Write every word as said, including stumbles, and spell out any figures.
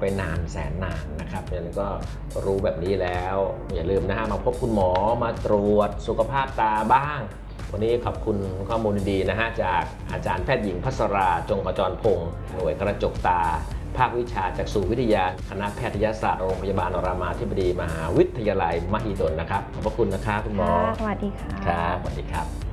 นานแสนนานนะครับอย่างนี้ก็รู้แบบนี้แล้วอย่าลืมนะฮะมาพบคุณหมอมาตรวจสุขภาพตาบ้างวันนี้ขอบคุณข้อมูลดีๆนะฮะจากอาจารย์แพทย์หญิงภัสราจงขจรพงศ์หน่วยกระจกตาภาควิชาจักษุวิทยาคณะแพทยศาสตร์โรงพยาบาลรามาธิบดีมหาวิทยาลัยมหิดลนะครับขอบพระคุณนะครับคุณหมอสวัสดีค่ะครับสวัสดีครับ